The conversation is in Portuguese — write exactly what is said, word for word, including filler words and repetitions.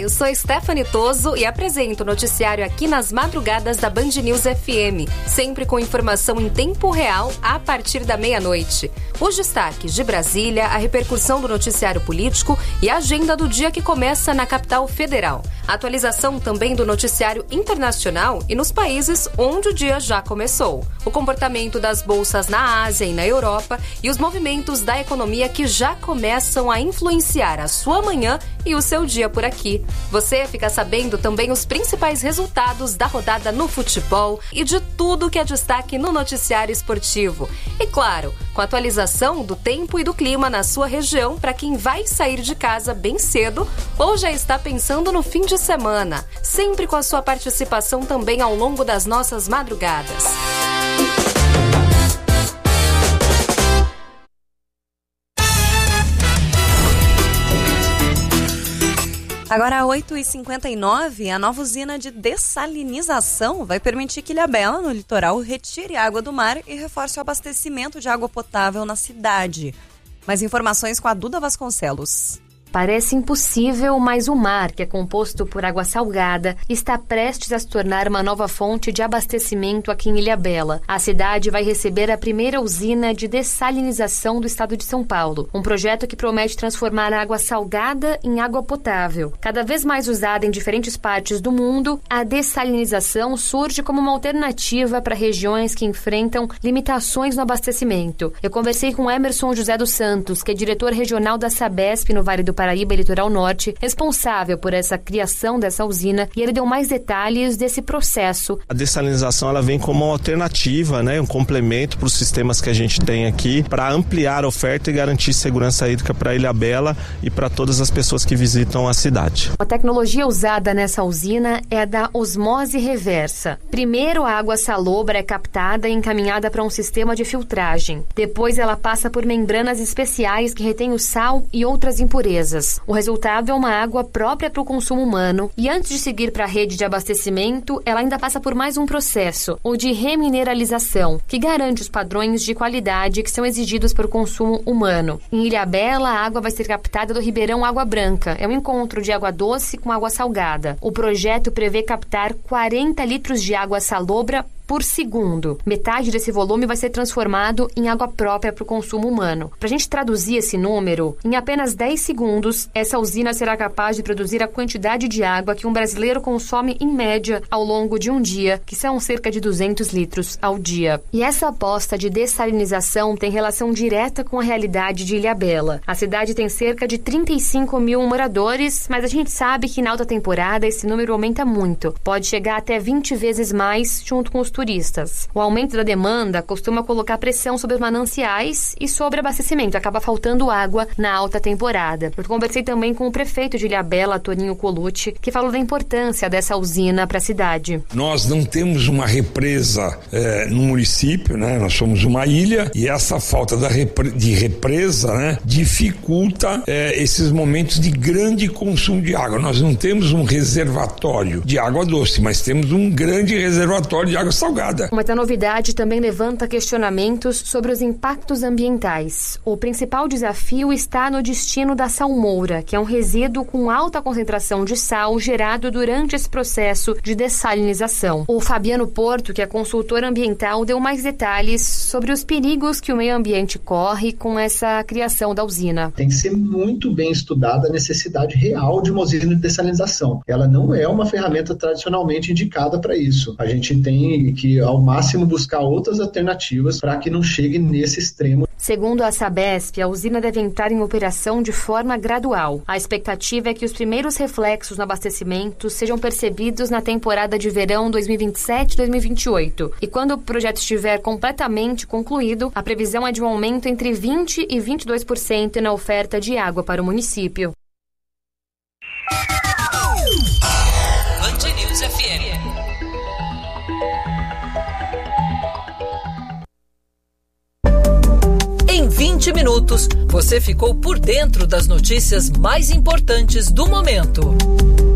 eu sou Stephanie Toso e apresento o noticiário aqui nas madrugadas da Band News F M, sempre com informação em tempo real a partir da meia-noite. Os destaques de Brasília, a repercussão do noticiário político e a agenda do dia que começa na capital federal. A atualização também do noticiário internacional e nos países onde o dia já começou. O comportamento das bolsas na Ásia e na Europa e os movimentos da economia que já começam a influenciar a sua manhã e o seu dia por aqui. Você fica sabendo também os principais resultados da rodada no futebol e de tudo que é destaque no noticiário esportivo. E claro, com a atualização do tempo e do clima na sua região para quem vai sair de casa bem cedo ou já está pensando no fim de semana. Sempre com a sua participação também ao longo das nossas madrugadas. Agora, oito e cinquenta e nove, a nova usina de dessalinização vai permitir que Ilhabela, no litoral, retire água do mar e reforce o abastecimento de água potável na cidade. Mais informações com a Duda Vasconcelos. Parece impossível, mas o mar, que é composto por água salgada, está prestes a se tornar uma nova fonte de abastecimento aqui em Ilhabela. A cidade vai receber a primeira usina de dessalinização do estado de São Paulo, um projeto que promete transformar a água salgada em água potável. Cada vez mais usada em diferentes partes do mundo, a dessalinização surge como uma alternativa para regiões que enfrentam limitações no abastecimento. Eu conversei com Emerson José dos Santos, que é diretor regional da Sabesp no Vale do Paraíba, Litoral Norte, responsável por essa criação dessa usina, e ele deu mais detalhes desse processo. A dessalinização ela vem como uma alternativa, né, um complemento para os sistemas que a gente tem aqui, para ampliar a oferta e garantir segurança hídrica para Ilhabela e para todas as pessoas que visitam a cidade. A tecnologia usada nessa usina é a da osmose reversa. Primeiro, a água salobra é captada e encaminhada para um sistema de filtragem. Depois, ela passa por membranas especiais que retêm o sal e outras impurezas. O resultado é uma água própria para o consumo humano e antes de seguir para a rede de abastecimento, ela ainda passa por mais um processo, o de remineralização, que garante os padrões de qualidade que são exigidos para o consumo humano. Em Ilhabela, a água vai ser captada do Ribeirão Água Branca. É um encontro de água doce com água salgada. O projeto prevê captar quarenta litros de água salobra por segundo. Metade desse volume vai ser transformado em água própria para o consumo humano. Para a gente traduzir esse número, em apenas dez segundos, essa usina será capaz de produzir a quantidade de água que um brasileiro consome em média ao longo de um dia, que são cerca de duzentos litros ao dia. E essa aposta de dessalinização tem relação direta com a realidade de Ilhabela. A cidade tem cerca de trinta e cinco mil moradores, mas a gente sabe que na alta temporada esse número aumenta muito. Pode chegar até vinte vezes mais junto com os turistas. O aumento da demanda costuma colocar pressão sobre os mananciais e sobre abastecimento. Acaba faltando água na alta temporada. Eu conversei também com o prefeito de Ilhabela, Toninho Colucci, que falou da importância dessa usina para a cidade. Nós não temos uma represa é, no município, né? Nós somos uma ilha e essa falta da repre- de represa, né, dificulta é, esses momentos de grande consumo de água. Nós não temos um reservatório de água doce, mas temos um grande reservatório de água salgada. Mas a novidade também levanta questionamentos sobre os impactos ambientais. O principal desafio está no destino da salmoura, que é um resíduo com alta concentração de sal gerado durante esse processo de dessalinização. O Fabiano Porto, que é consultor ambiental, deu mais detalhes sobre os perigos que o meio ambiente corre com essa criação da usina. Tem que ser muito bem estudada a necessidade real de uma usina de dessalinização. Ela não é uma ferramenta tradicionalmente indicada para isso. A gente tem que, ao máximo, buscar outras alternativas para que não chegue nesse extremo. Segundo a Sabesp, a usina deve entrar em operação de forma gradual. A expectativa é que os primeiros reflexos no abastecimento sejam percebidos na temporada de verão dois mil e vinte e sete dois mil e vinte e oito. E quando o projeto estiver completamente concluído, a previsão é de um aumento entre vinte e vinte e dois por cento na oferta de água para o município. Band News F M. Em vinte minutos, você ficou por dentro das notícias mais importantes do momento.